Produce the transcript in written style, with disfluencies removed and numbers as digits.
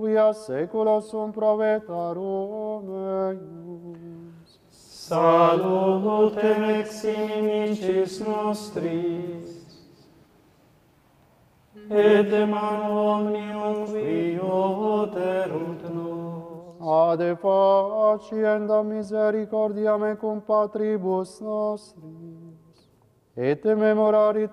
quia saeculosum provetarum eius. Salutem ex inimicis nostris, et de manu omnium qui oderunt nos. Ade facienda misericordiam cum patribus nostris, et memorarit